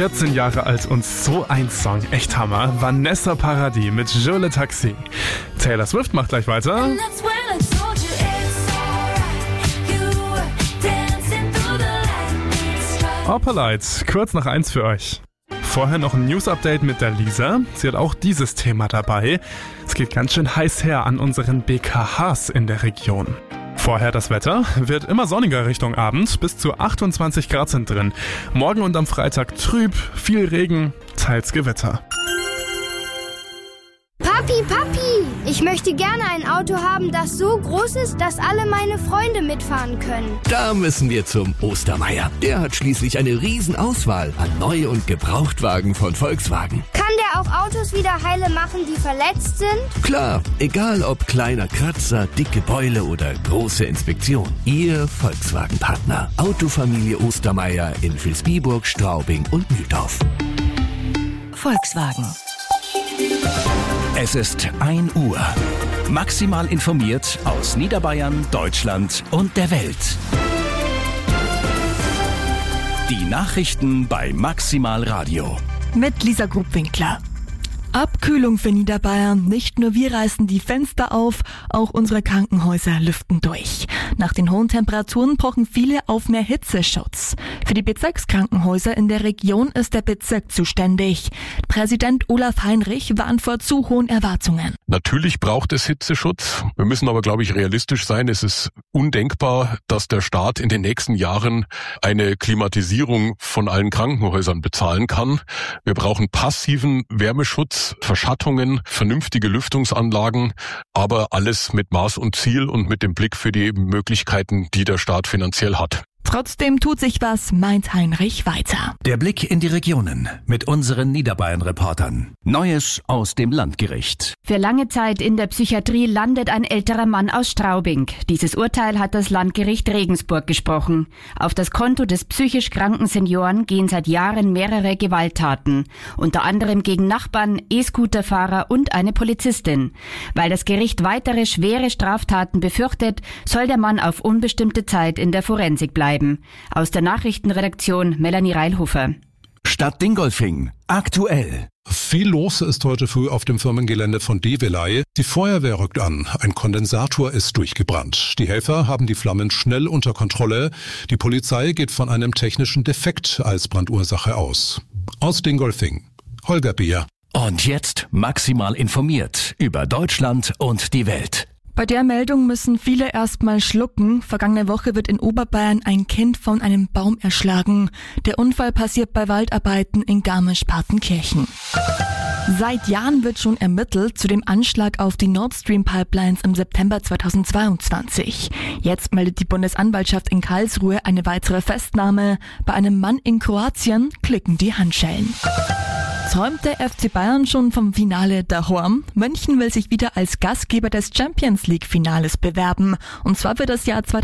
14 Jahre alt und so ein Song. Echt Hammer. Vanessa Paradis mit Je le Taxi. Taylor Swift macht gleich weiter. Opalite, kurz nach 1 für euch. Vorher noch ein News-Update mit der Lisa. Sie hat auch dieses Thema dabei. Es geht ganz schön heiß her an unseren BKHs in der Region. Vorher das Wetter. Wird immer sonniger Richtung Abend. Bis zu 28 Grad sind drin. Morgen und am Freitag trüb, viel Regen, teils Gewitter. Papi, ich möchte gerne ein Auto haben, das so groß ist, dass alle meine Freunde mitfahren können. Da müssen wir zum Ostermeier. Der hat schließlich eine Riesenauswahl an Neu- und Gebrauchtwagen von Volkswagen. Kann der auch Autos wieder heile machen, die verletzt sind? Klar, egal ob kleiner Kratzer, dicke Beule oder große Inspektion. Ihr Volkswagen-Partner. Autofamilie Ostermeier in Vilsbiburg, Straubing und Mühldorf. Volkswagen. Es ist 1 Uhr. Maximal informiert aus Niederbayern, Deutschland und der Welt. Die Nachrichten bei Maximal Radio. Mit Lisa Grubwinkler. Abkühlung für Niederbayern. Nicht nur wir reißen die Fenster auf, auch unsere Krankenhäuser lüften durch. Nach den hohen Temperaturen pochen viele auf mehr Hitzeschutz. Für die Bezirkskrankenhäuser in der Region ist der Bezirk zuständig. Präsident Olaf Heinrich warnt vor zu hohen Erwartungen. Natürlich braucht es Hitzeschutz. Wir müssen aber, glaube ich, realistisch sein. Es ist undenkbar, dass der Staat in den nächsten Jahren eine Klimatisierung von allen Krankenhäusern bezahlen kann. Wir brauchen passiven Wärmeschutz, Verschattungen, vernünftige Lüftungsanlagen, aber alles mit Maß und Ziel und mit dem Blick für die Möglichkeiten, die der Staat finanziell hat. Trotzdem tut sich was, meint Heinrich weiter. Der Blick in die Regionen mit unseren Niederbayern-Reportern. Neues aus dem Landgericht. Für lange Zeit in der Psychiatrie landet ein älterer Mann aus Straubing. Dieses Urteil hat das Landgericht Regensburg gesprochen. Auf das Konto des psychisch kranken Senioren gehen seit Jahren mehrere Gewalttaten. Unter anderem gegen Nachbarn, E-Scooter-Fahrer und eine Polizistin. Weil das Gericht weitere schwere Straftaten befürchtet, soll der Mann auf unbestimmte Zeit in der Forensik bleiben. Aus der Nachrichtenredaktion Melanie Reilhofer. Stadt Dingolfing. Aktuell. Viel los ist heute früh auf dem Firmengelände von Develay. Die Feuerwehr rückt an. Ein Kondensator ist durchgebrannt. Die Helfer haben die Flammen schnell unter Kontrolle. Die Polizei geht von einem technischen Defekt als Brandursache aus. Aus Dingolfing. Holger Beer. Und jetzt maximal informiert über Deutschland und die Welt. Bei der Meldung müssen viele erstmal schlucken. Vergangene Woche wird in Oberbayern ein Kind von einem Baum erschlagen. Der Unfall passiert bei Waldarbeiten in Garmisch-Partenkirchen. Seit Jahren wird schon ermittelt zu dem Anschlag auf die Nord Stream Pipelines im September 2022. Jetzt meldet die Bundesanwaltschaft in Karlsruhe eine weitere Festnahme. Bei einem Mann in Kroatien klicken die Handschellen. Träumt der FC Bayern schon vom Finale daheim? München will sich wieder als Gastgeber des Champions League Finales bewerben. Und zwar für das Jahr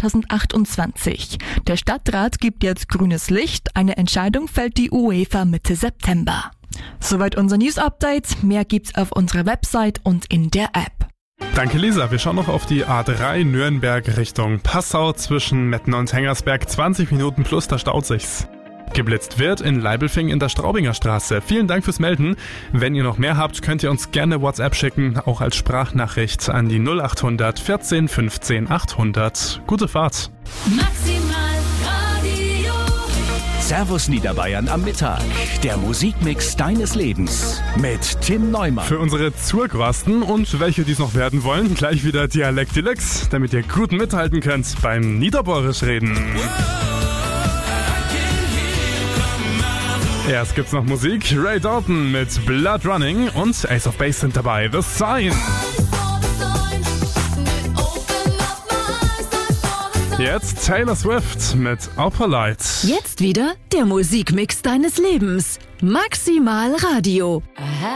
2028. Der Stadtrat gibt jetzt grünes Licht. Eine Entscheidung fällt die UEFA Mitte September. Soweit unser News-Update. Mehr gibt's auf unserer Website und in der App. Danke Lisa, wir schauen noch auf die A3 Nürnberg Richtung Passau zwischen Metten und Hengersberg. 20 Minuten plus, da staut sich's. Geblitzt wird in Leibelfing in der Straubinger Straße. Vielen Dank fürs Melden. Wenn ihr noch mehr habt, könnt ihr uns gerne WhatsApp schicken, auch als Sprachnachricht an die 0800 14 15 800. Gute Fahrt. Maximal Radio. Servus Niederbayern am Mittag. Der Musikmix deines Lebens mit Tim Neumann. Für unsere Zurquasten und welche, die es noch werden wollen, gleich wieder Dialekt Deluxe, damit ihr gut mithalten könnt beim Niederbayerisch reden. Erst gibt's noch Musik. Ray Dalton mit Blood Running und Ace of Base sind dabei. The Sign. Jetzt Taylor Swift mit Opalite. Jetzt wieder der Musikmix deines Lebens. Maximal Radio.